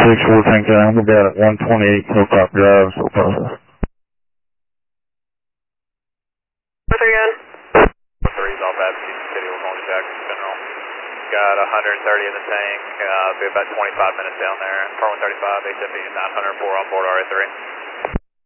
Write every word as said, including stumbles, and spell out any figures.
six fourteen K, we got it one twenty-eight Hilltop Drive, so process. What's again? Three's all bad, City, we're going to Jackson General. Got one hundred thirty in the tank, uh, be about twenty-five minutes down there. four one thirty-five, H F E nine hundred four on board R A three.